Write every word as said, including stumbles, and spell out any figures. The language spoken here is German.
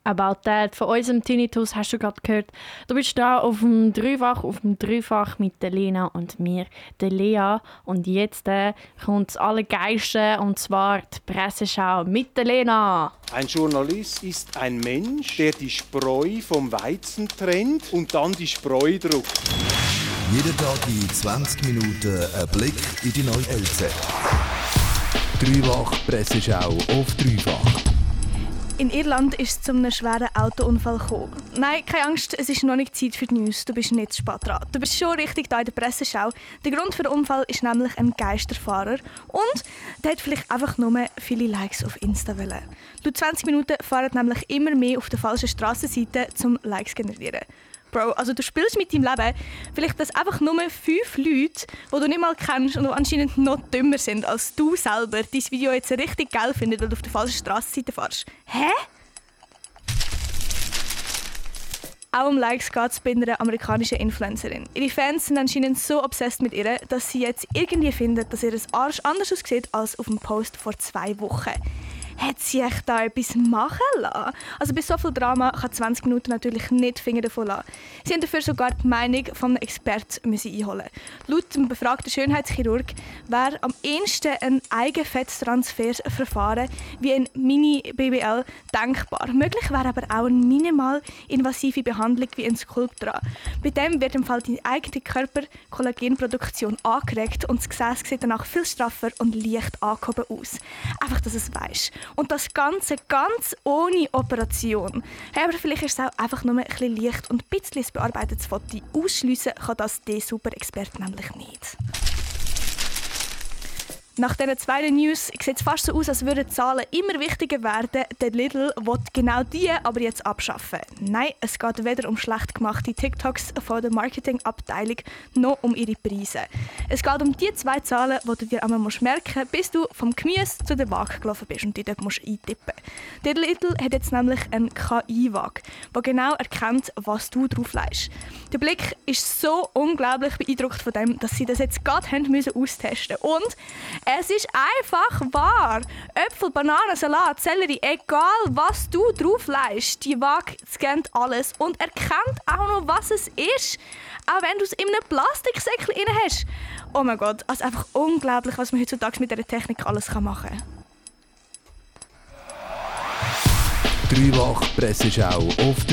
About That. Von unserem Tinnitus hast du gerade gehört. Du bist da auf dem Dreifach, auf dem Dreifach mit der Lena und mir, der Lea. Und jetzt äh, kommt das Allergeilste, und zwar die Presseschau mit der Lena. Ein Journalist ist ein Mensch, der die Spreu vom Weizen trennt und dann die Spreu druckt. Jeden Tag in zwanzig Minuten ein Blick in die neue L Z. Dreifach Presseschau auf Dreifach. In Irland ist es zu einem schweren Autounfall gekommen. Nein, keine Angst, es ist noch nicht Zeit für die News. Du bist nicht zu spät dran. Du bist schon richtig da in der Presseschau. Der Grund für den Unfall ist nämlich ein Geisterfahrer. Und der hat vielleicht einfach nur viele Likes auf Insta wollen. Laut zwanzig Minuten fahren nämlich immer mehr auf der falschen Strassenseite, um Likes zu generieren. Bro, also du spielst mit deinem Leben. Vielleicht dass einfach nur fünf Leute, die du nicht mal kennst und die anscheinend noch dümmer sind als du selber, dein Video jetzt richtig geil finden, weil du auf der falschen Strassenseite fährst. Hä? Auch um Likes geht es bei einer amerikanischen Influencerin. Ihre Fans sind anscheinend so obsessed mit ihr, dass sie jetzt irgendwie finden, dass ihr Arsch anders aussieht als auf dem Post vor zwei Wochen. Hat sie echt da etwas machen lassen? Also bei so viel Drama kann zwanzig Minuten natürlich nicht Finger davon lassen. Sie haben dafür sogar die Meinung von einem Experten einholen. Laut dem befragten Schönheitschirurg wäre am ehesten ein Eigenfetttransferverfahren wie ein Mini-B B L denkbar. Möglich wäre aber auch eine minimal invasive Behandlung wie ein Sculptra. Bei dem wird im Fall die eigene Körperkollagenproduktion angeregt und das Gesäß sieht danach viel straffer und leicht angehoben aus. Einfach, dass es weisst. Und das Ganze ganz ohne Operation. Hey, aber vielleicht ist es auch einfach nur ein bisschen leicht und ein bisschen ein bearbeitetes Foto. Ausschliessen kann das der Super-Experte nämlich nicht. Nach diesen zwei News sieht es fast so aus, als würden Zahlen immer wichtiger werden. Der Lidl will genau die aber jetzt abschaffen. Nein, es geht weder um schlecht gemachte TikToks von der Marketingabteilung noch um ihre Preise. Es geht um die zwei Zahlen, die du dir einmal merken musst, bis du vom Gemüse zu der Waage gelaufen bist und die dort musst eintippen. Der Lidl hat jetzt nämlich eine K I-Waage, die genau erkennt, was du drauflegst. Der Blick ist so unglaublich beeindruckt von dem, dass sie das jetzt gerade haben müssen austesten. Und es ist einfach wahr. Äpfel, Bananen, Salat, Sellerie, egal was du drauflegst, die Waage scannt alles und erkennt auch noch, was es ist. Auch wenn du es in einem Plastiksäckchen drin hast. Oh mein Gott, also einfach unglaublich, was man heutzutage mit dieser Technik alles machen kann. Dreifach Presseschau auf